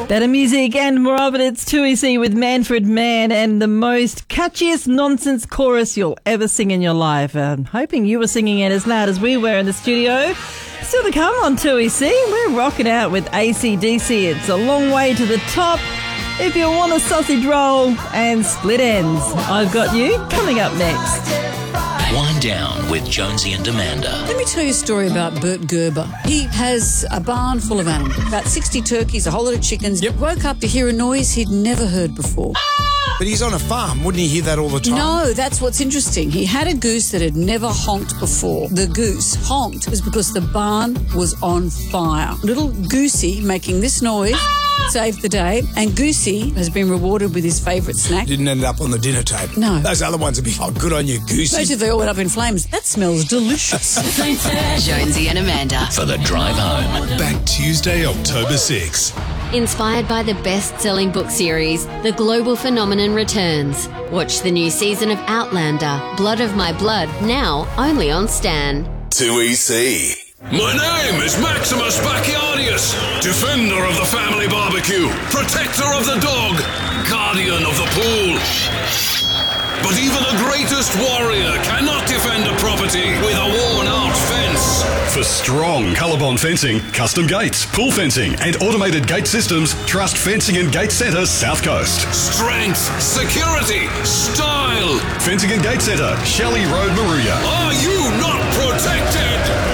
Better music and more of it. It's 2EC with Manfred Mann and the most catchiest nonsense chorus you'll ever sing in your life. I'm hoping you were singing it as loud as we were in the studio. Still to come on 2EC, we're rocking out with AC/DC. It's a long way to the top. If you want a sausage roll and split ends, I've got you coming up next. Wind Down with Jonesy and Amanda. Let me tell you a story about Bert Gerber. He has a barn full of animals, about 60 turkeys, a whole lot of chickens. Yep. Woke up to hear a noise he'd never heard before. But he's on a farm. Wouldn't he hear that all the time? No, that's what's interesting. He had a goose that had never honked before. The goose honked was because the barn was on fire. Little Goosey making this noise saved the day, and Goosey has been rewarded with his favourite snack. Didn't end up on the dinner table. No. Those other ones would be, oh, good on you, Goosey. Most of they all went up in flames. That smells delicious. Jonesy and Amanda. For the drive home. Back Tuesday, October 6. Inspired by the best-selling book series, The Global Phenomenon returns. Watch the new season of Outlander, Blood of My Blood, now only on Stan. 2EC. My name is Maximus Bacchiardius, defender of the family barbecue, protector of the dog, guardian of the pool. But even the greatest warrior cannot defend a property with a worn-out fence. For strong ColourBond fencing, custom gates, pool fencing and automated gate systems, trust Fencing and Gate Centre South Coast. Strength, security, style. Fencing and Gate Centre, Shelley Road, Maruya. Are you not protected?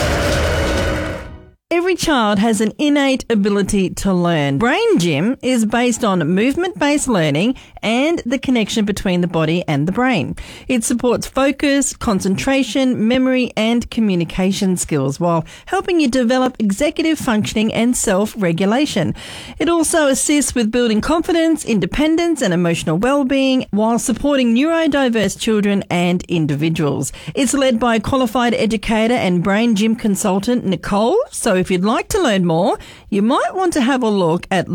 Every child has an innate ability to learn. Brain Gym is based on movement-based learning and the connection between the body and the brain. It supports focus, concentration, memory and communication skills while helping you develop executive functioning and self-regulation. It also assists with building confidence, independence and emotional well-being while supporting neurodiverse children and individuals. It's led by qualified educator and Brain Gym consultant Nicole. So if you'd like to learn more, you might want to have a look at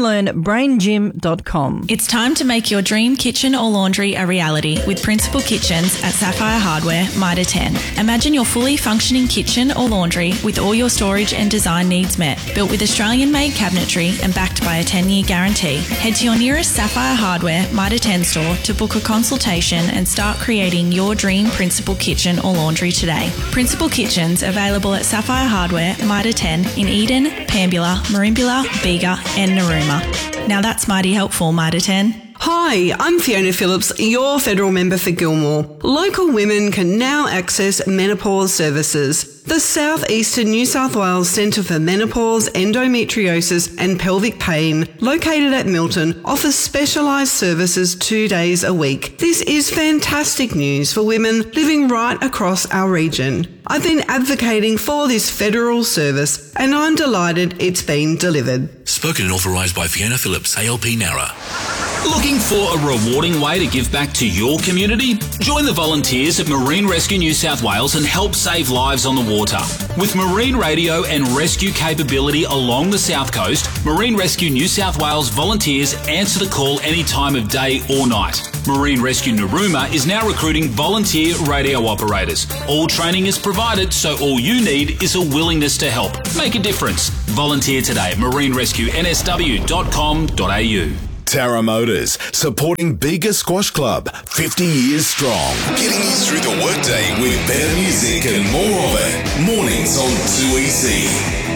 loveandlearnbraingym.com. It's time to make your dream kitchen or laundry a reality with Principal Kitchens at Sapphire Hardware, Mitre 10. Imagine your fully functioning kitchen or laundry with all your storage and design needs met. Built with Australian-made cabinetry and backed by a 10-year guarantee. Head to your nearest Sapphire Hardware, Mitre 10 store to book a consultation and start creating your dream Principal Kitchen or laundry today. Principal Kitchens available at Sapphire Hardware, Mitre 10 in Eden, Pambula, Merimbula, Bega and Narooma. Now that's mighty helpful, Mitre 10. Hi, I'm Fiona Phillips, your federal member for Gilmore. Local women can now access menopause services. The South Eastern New South Wales Centre for Menopause, Endometriosis and Pelvic Pain, located at Milton, offers specialised services 2 days a week. This is fantastic news for women living right across our region. I've been advocating for this federal service and I'm delighted it's been delivered. Spoken and authorised by Fiona Phillips, ALP Nara. Looking for a rewarding way to give back to your community? Join the volunteers at Marine Rescue New South Wales and help save lives on the water. With marine radio and rescue capability along the South Coast, Marine Rescue New South Wales volunteers answer the call any time of day or night. Marine Rescue Narooma is now recruiting volunteer radio operators. All training is provided, so all you need is a willingness to help. Make a difference. Volunteer today at marinerescuensw.com.au. Tara Motors, supporting Bega Squash Club, 50 years strong. Getting you through the workday with better music and more of it. Mornings on 2EC.